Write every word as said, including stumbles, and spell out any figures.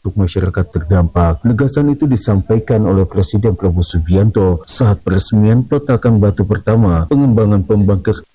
untuk masyarakat terdampak. Penegasan itu disampaikan oleh Presiden Prabowo Subianto saat peresmian peletakan batu pertama pengembangan pembangkit